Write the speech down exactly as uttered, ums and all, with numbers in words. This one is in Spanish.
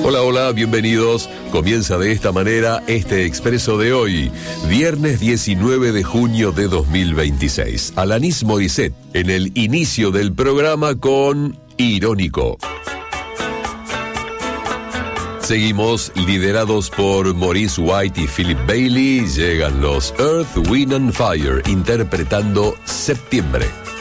Hola, hola, bienvenidos. Comienza de esta manera este expreso de hoy, viernes diecinueve de junio de dos mil veintiséis. Alanis Morissette en el inicio del programa con Irónico. Seguimos liderados por Maurice White y Philip Bailey. Llegan los Earth, Wind and Fire interpretando Septiembre.